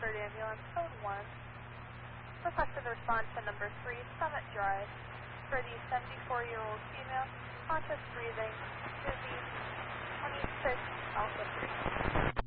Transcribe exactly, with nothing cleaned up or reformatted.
Bedford Ambulance Code one. Requested response to number three, Summit Drive, for the seventy-four-year-old female, conscious breathing,